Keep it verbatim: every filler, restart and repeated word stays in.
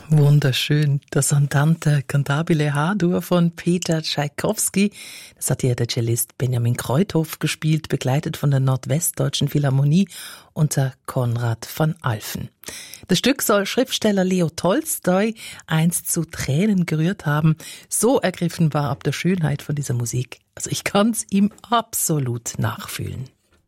Wunderschön. Das Andante Cantabile H-Dur von Peter Tschaikowski. Das hat ja der Cellist Benjamin Kreuthoff gespielt, begleitet von der Nordwestdeutschen Philharmonie unter Konrad van Alphen. Das Stück soll Schriftsteller Leo Tolstoi einst zu Tränen gerührt haben. So ergriffen war ab der Schönheit von dieser Musik. Also ich kann's ihm absolut nachfühlen.